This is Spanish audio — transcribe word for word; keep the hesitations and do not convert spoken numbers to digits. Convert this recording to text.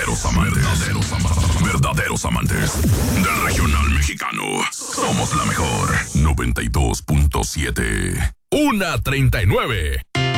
Verdaderos amantes. Verdaderos amantes. Verdaderos amantes del regional mexicano. Somos la mejor. noventa y dos punto siete. una treinta y nueve.